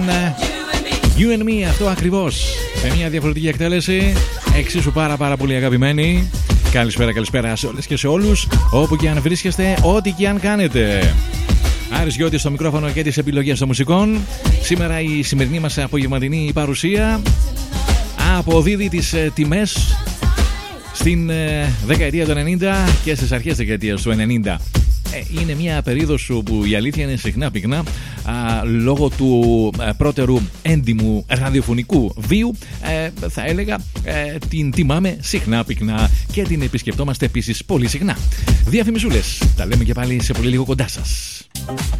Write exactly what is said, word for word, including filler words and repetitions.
You and Me, αυτό ακριβώς. Σε μια διαφορετική εκτέλεση. Εξίσου πάρα πάρα πολύ αγαπημένη. Καλησπέρα, καλησπέρα σε όλες και σε όλους. Όπου και αν βρίσκεστε, ό,τι και αν κάνετε. Άρης Γιώτης στο μικρόφωνο και τις επιλογές των μουσικών. Σήμερα η σημερινή μας απογευματινή παρουσία αποδίδει τις ε, τιμές στην ε, δεκαετία του ενενήντα και στις αρχές της δεκαετίας του ενενήντα. Ε, είναι μια περίοδος που η αλήθεια είναι συχνά πυκνά α, λόγω του α, πρώτερου έντιμου ραδιοφωνικού βίου, ε, θα έλεγα ε, την τιμάμε συχνά πυκνά και την επισκεπτόμαστε επίσης πολύ συχνά. Διαφημισούλες, τα λέμε και πάλι σε πολύ λίγο κοντά σας.